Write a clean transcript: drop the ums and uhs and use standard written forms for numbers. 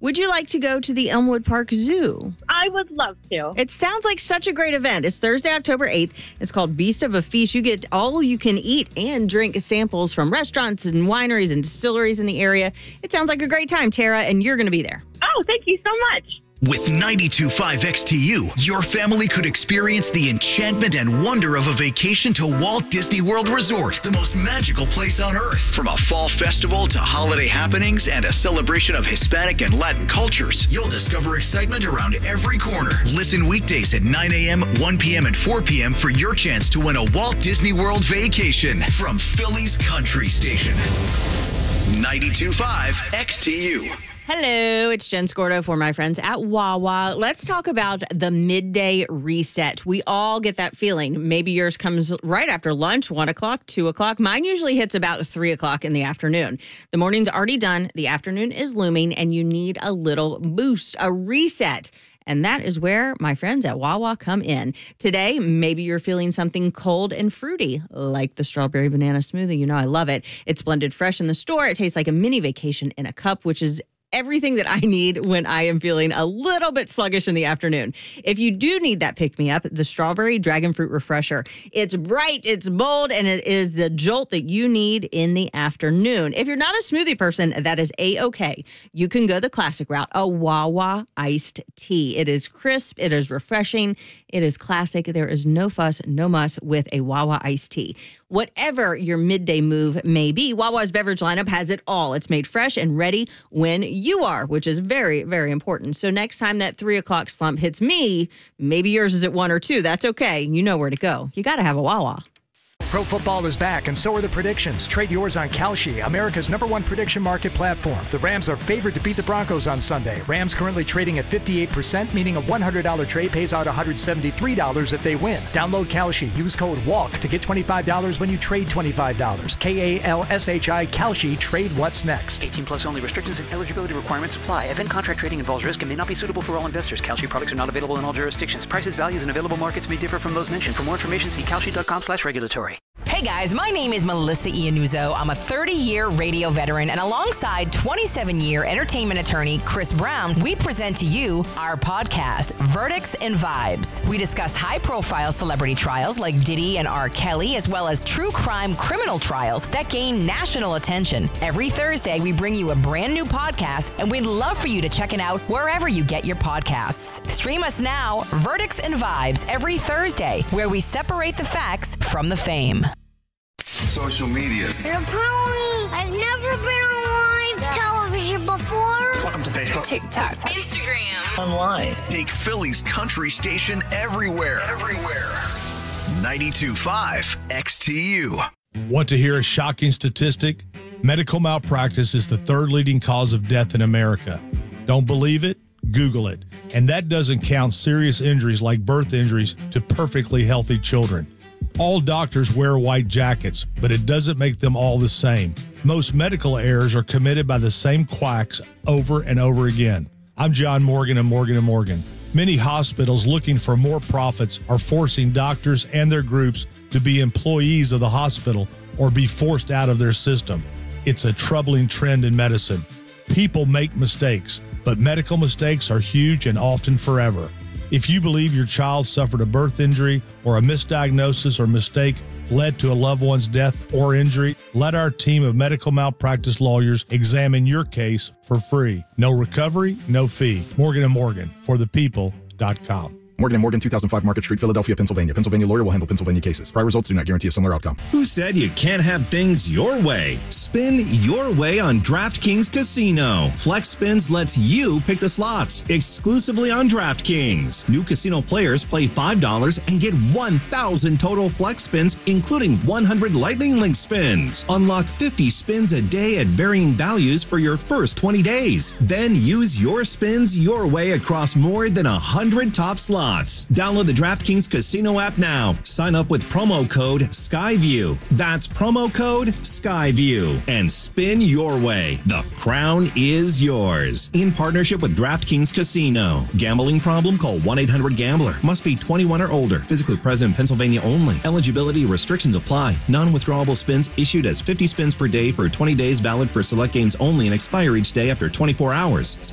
Would you like to go to the Elmwood Park Zoo? I would love to. It sounds like such a great event. It's Thursday, October 8th. It's called Beast of a Feast. You get all you can eat and drink samples from restaurants and wineries and distilleries in the area. It sounds like a great time, Tara, and you're going to be there. Oh, thank you so much. With 92.5 XTU, your family could experience the enchantment and wonder of a vacation to Walt Disney World Resort, the most magical place on earth. From a fall festival to holiday happenings and a celebration of Hispanic and Latin cultures, you'll discover excitement around every corner. Listen weekdays at 9 a.m., 1 p.m., and 4 p.m. for your chance to win a Walt Disney World vacation from Philly's Country Station. 92.5 XTU. Hello, it's Jen Scordo for my friends at Wawa. Let's talk about the midday reset. We all get that feeling. Maybe yours comes right after lunch, 1 o'clock, 2 o'clock. Mine usually hits about 3 o'clock in the afternoon. The morning's already done, the afternoon is looming, and you need a little boost, a reset. And that is where my friends at Wawa come in. Today, maybe you're feeling something cold and fruity, like the strawberry banana smoothie. You know I love it. It's blended fresh in the store. It tastes like a mini vacation in a cup, which is everything that I need when I am feeling a little bit sluggish in the afternoon. If you do need that pick-me-up, the Strawberry Dragon Fruit Refresher. It's bright, it's bold, and it is the jolt that you need in the afternoon. If you're not a smoothie person, that is A-OK. You can go the classic route, a Wawa iced tea. It is crisp, it is refreshing, it is classic. There is no fuss, no muss with a Wawa iced tea. Whatever your midday move may be, Wawa's beverage lineup has it all. It's made fresh and ready when you are, which is very, very important. So next time that 3 o'clock slump hits me, maybe yours is at 1 or 2. That's okay. You know where to go. You got to have a Wawa. Pro football is back, and so are the predictions. Trade yours on Kalshi, America's #1 prediction market platform. The Rams are favored to beat the Broncos on Sunday. Rams currently trading at 58%, meaning a $100 trade pays out $173 if they win. Download Kalshi. Use code WALK to get $25 when you trade $25. Kalshi, Kalshi. Trade what's next. 18 plus only. Restrictions and eligibility requirements apply. Event contract trading involves risk and may not be suitable for all investors. Kalshi products are not available in all jurisdictions. Prices, values, and available markets may differ from those mentioned. For more information, see kalshi.com/regulatory. Hey guys, my name is Melissa Iannuzzo. I'm a 30-year radio veteran, and alongside 27-year entertainment attorney Chris Brown, we present to you our podcast, Verdicts and Vibes. We discuss high-profile celebrity trials like Diddy and R. Kelly, as well as true crime criminal trials that gain national attention. Every Thursday, we bring you a brand new podcast, and we'd love for you to check it out wherever you get your podcasts. Stream us now, Verdicts and Vibes, every Thursday, where we separate the facts from the fame. Social media. Apparently, I've never been on live television before. Welcome to Facebook. TikTok. Instagram. Online. Take Philly's Country Station everywhere. 92.5 XTU. Want to hear a shocking statistic? Medical malpractice is the third leading cause of death in America. Don't believe it? Google it. And that doesn't count serious injuries like birth injuries to perfectly healthy children. All doctors wear white jackets, but it doesn't make them all the same. Most medical errors are committed by the same quacks over and over again. I'm John Morgan of Morgan & Morgan. Many hospitals looking for more profits are forcing doctors and their groups to be employees of the hospital or be forced out of their system. It's a troubling trend in medicine. People make mistakes, but medical mistakes are huge and often forever. If you believe your child suffered a birth injury or a misdiagnosis or mistake led to a loved one's death or injury, let our team of medical malpractice lawyers examine your case for free. No recovery, no fee. Morgan & Morgan, for the people.com. Morgan & Morgan, 2005 Market Street, Philadelphia, Pennsylvania. Pennsylvania lawyer will handle Pennsylvania cases. Prior results do not guarantee a similar outcome. Who said you can't have things your way? Spin your way on DraftKings Casino. Flex Spins lets you pick the slots exclusively on DraftKings. New casino players play $5 and get 1,000 total Flex Spins, including 100 Lightning Link spins. Unlock 50 spins a day at varying values for your first 20 days. Then use your spins your way across more than 100 top slots. Download the DraftKings Casino app now. Sign up with promo code SKYVIEW. That's promo code SKYVIEW. And spin your way. The crown is yours. In partnership with DraftKings Casino. Gambling problem? Call 1-800-GAMBLER. Must be 21 or older. Physically present in Pennsylvania only. Eligibility restrictions apply. Non-withdrawable spins issued as 50 spins per day for 20 days, valid for select games only, and expire each day after 24 hours.